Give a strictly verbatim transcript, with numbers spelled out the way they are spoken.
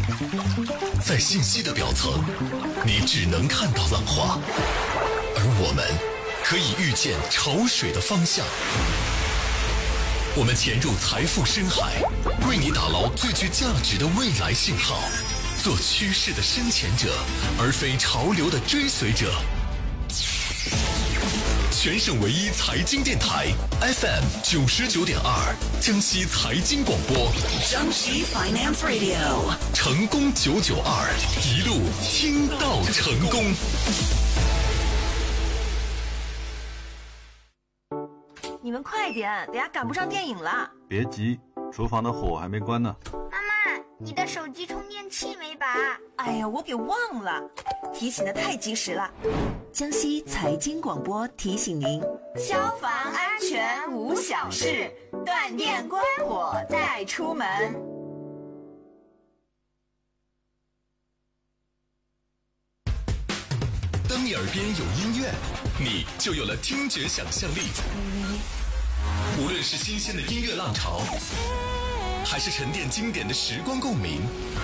在信息的表层，你只能看到浪花，而我们可以预见潮水的方向。我们潜入财富深海，为你打捞最具价值的未来信号，做趋势的深潜者，而非潮流的追随者。全省唯一财经电台 F M 九十九点二，江西财经广播， 江西 Finance Radio， 成功九九二，一路听到成功。 你们快点，等下赶不上电影了。 别急，厨房的火还没关呢。 妈妈，你的手机充电器没拔？ 哎呀，我给忘了，提醒的太及时了。 江西财经广播提醒您： 消防安全无小事，断电关火带出门。 当你耳边有音乐，你就有了听觉想象力。无论是新鲜的音乐浪潮，还是沉淀经典的时光共鸣，